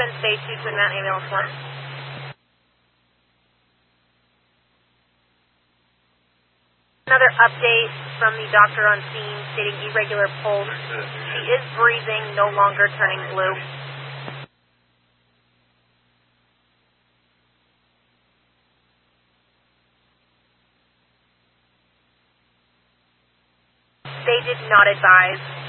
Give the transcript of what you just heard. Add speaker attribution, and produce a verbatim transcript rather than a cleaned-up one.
Speaker 1: Twin Stage two Twin Mountain Ambulance one. Another update from the doctor on scene stating irregular pulse. She is breathing, no longer turning blue. They did not advise